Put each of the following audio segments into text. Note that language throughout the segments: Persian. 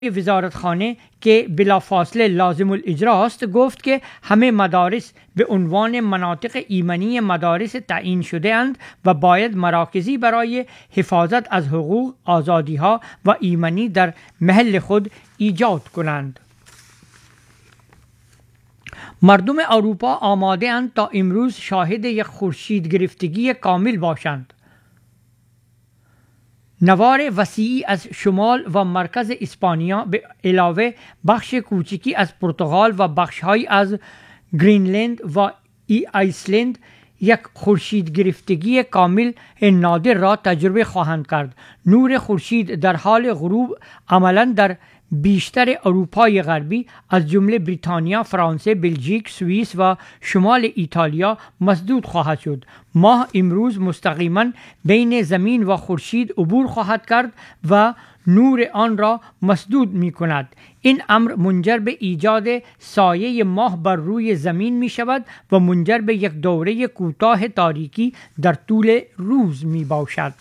وزارتخانه که بلافاصله لازم الاجرا است گفت که همه مدارس به عنوان مناطق ایمنی مدارس تعیین شده اند و باید مراکزی برای حفاظت از حقوق، آزادی ها و ایمنی در محل خود ایجاد کنند. مردم اروپا آماده اند تا امروز شاهد یک خورشید گرفتگی کامل باشند. نوار وسیعی از شمال و مرکز اسپانیا به علاوه بخش کوچکی از پرتغال و بخش‌هایی از گرینلند و ایسلند یک خورشید گرفتگی کامل نادر را تجربه خواهند کرد. نور خورشید در حال غروب عملاً در بیشتر اروپای غربی از جمله بریتانیا، فرانسه، بلژیک، سوئیس و شمال ایتالیا مسدود خواهد شد. ماه امروز مستقیما بین زمین و خورشید عبور خواهد کرد و نور آن را مسدود می کند. این امر منجر به ایجاد سایه ماه بر روی زمین می شود و منجر به یک دوره کوتاه تاریکی در طول روز می باشد.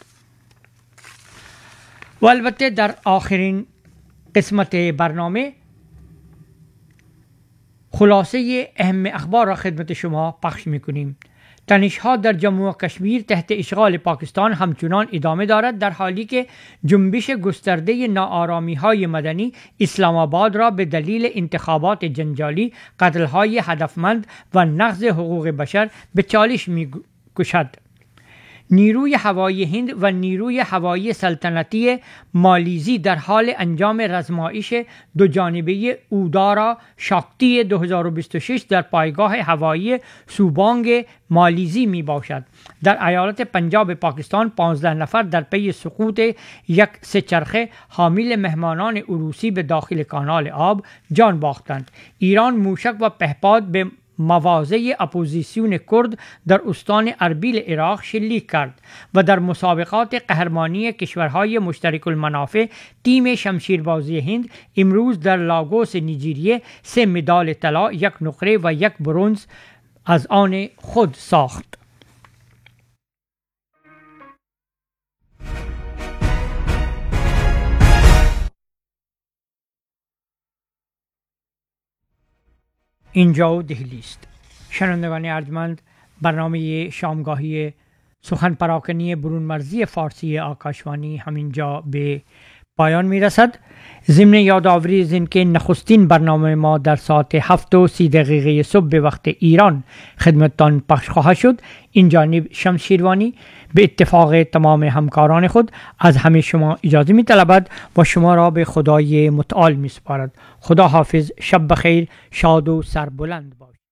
و البته در آخرین قسمت برنامه خلاصه اهم اخبار را خدمت شما پخش می‌کنیم. تنش‌ها در جموں و کشمیر تحت اشغال پاکستان همچنان ادامه دارد، در حالی که جنبش گسترده ناآرامی‌های مدنی اسلام آباد را به دلیل انتخابات جنجالی، قتل‌های هدفمند و نقض حقوق بشر به چالش می‌کشد. نیروی هوایی هند و نیروی هوایی سلطنتی مالیزی در حال انجام رزمایش دو جانبه اودارا شاکتی 2026 در پایگاه هوایی سوبانگ مالیزی می باشد. در ایالت پنجاب پاکستان 15 نفر در پی سقوط یک سه‌چرخه حامل مهمانان عروسی به داخل کانال آب جان باختند. ایران موشک و پهپاد به مواضع اپوزیسیون کرد در استان اربیل عراق شلیک کرد و در مسابقات قهرمانی کشورهای مشترک المنافع تیم شمشیربازی هند امروز در لاگوس نیجریه 3 مدال طلا، 1 نقره و 1 برنز از آن خود ساخت. اینجا دهلی است. شنوندگان ارجمند، برنامه شامگاهی سخن پراکنی برون مرزی فارسی آکاشوانی همینجا به پایان می رسد. ضمن یادآوری از این که نخستین برنامه ما در ساعت 7:30 صبح به وقت ایران خدمتتان پخش خواهد شد. این جانب شمس شیروانی به اتفاق تمام همکاران خود از همه شما اجازه می طلبد و شما را به خدای متعال می سپارد. خدا حافظ، شب بخیر، شاد و سربلند باشید.